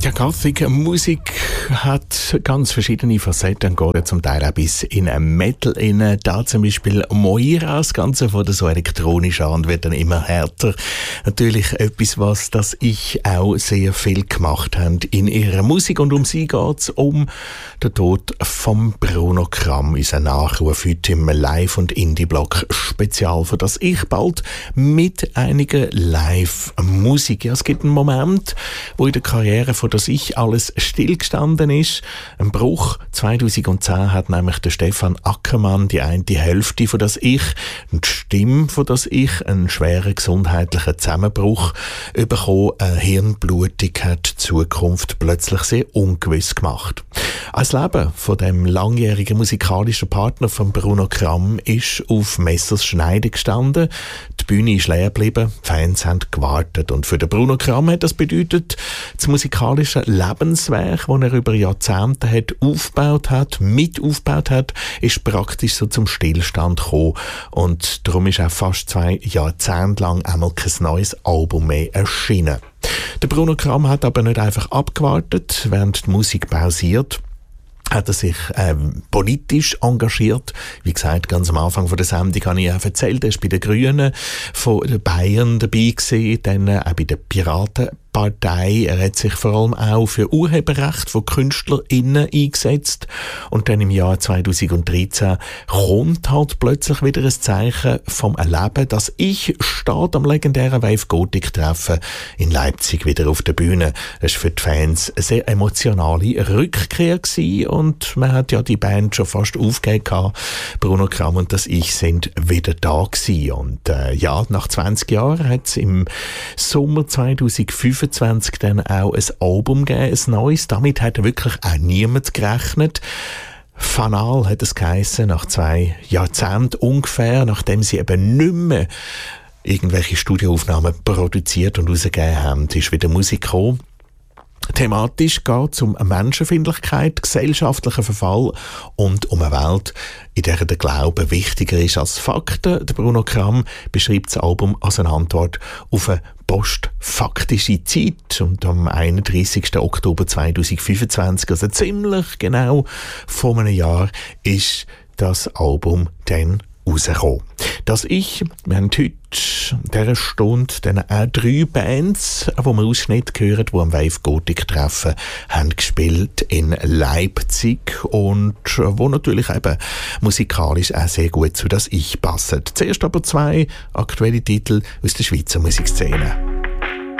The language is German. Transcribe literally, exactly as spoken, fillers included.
Ja, Gothic-Musik hat ganz verschiedene Facetten, geht zum Teil auch bis in Metal rein. Da zum Beispiel Moira, das Ganze von der so elektronisch an und wird dann immer härter. Natürlich etwas, was das Ich auch sehr viel gemacht haben in ihrer Musik. Und um sie geht's um den Tod von Bruno Kramm, unser Nachruf heute im Live- und Indie-Block-Spezial für das Ich, bald mit einigen Live-Musik. Ja, es gibt einen Moment, wo in der Karriere von das Ich alles stillgestanden ist. Ein Bruch. zweitausendzehn hat nämlich der Stefan Ackermann die eine Hälfte von das Ich, die Stimme von das Ich, einen schweren gesundheitlichen Zusammenbruch bekommen. Eine Hirnblutung hat die Zukunft plötzlich sehr ungewiss gemacht. Das Leben von dem langjährigen musikalischen Partner von Bruno Kramm ist auf Messers Schneide gestanden. Die Bühne ist leer geblieben, die Fans haben gewartet. Und für den Bruno Kramm hat das bedeutet, das musikalische Lebenswerk, das er über Jahrzehnte hat aufgebaut hat, mit aufgebaut hat, ist praktisch so zum Stillstand gekommen. Und darum ist auch fast zwei Jahrzehnte lang einmal kein neues Album mehr erschienen. Der Bruno Kramm hat aber nicht einfach abgewartet, während die Musik pausiert. Hat er sich ähm, politisch engagiert. Wie gesagt, ganz am Anfang von der Sendung habe ich auch erzählt, er ist bei den Grünen von Bayern dabei gewesen, dann auch bei den Piratenpartei. Er hat sich vor allem auch für Urheberrecht von KünstlerInnen eingesetzt. Und dann im Jahr zweitausenddreizehn kommt halt plötzlich wieder ein Zeichen vom Erleben, dass Ich steht am legendären Wave Gothic Treffen in Leipzig wieder auf der Bühne. Das war für die Fans eine sehr emotionale Rückkehr gewesen. Und man hat ja die Band schon fast aufgegeben. Bruno Kramm und das Ich sind wieder da gewesen. Und äh, ja, nach zwanzig Jahren hat es im Sommer zweitausendfünfundzwanzig dann auch ein Album gegeben, ein neues. Damit hat wirklich auch niemand gerechnet. Fanal hat es geheissen, nach zwei Jahrzehnten ungefähr, nachdem sie eben nicht mehr irgendwelche Studioaufnahmen produziert und rausgegeben haben, ist wieder Musik gekommen. Thematisch geht es um Menschenfeindlichkeit, gesellschaftlichen Verfall und um eine Welt, in der der Glaube wichtiger ist als Fakten. Der Bruno Kramm beschreibt das Album als eine Antwort auf eine postfaktische Zeit. Und am einunddreißigsten Oktober zweitausendfünfundzwanzig, also ziemlich genau vor einem Jahr, ist das Album dann rausgekommen. Das Ich, wir haben heute in dieser Stunde dann auch drei Bands, wo wir Ausschnitte hören, die am Wave Gothic Treffen haben gespielt in Leipzig und wo natürlich eben musikalisch auch sehr gut zu das Ich passen. Zuerst aber zwei aktuelle Titel aus der Schweizer Musikszene.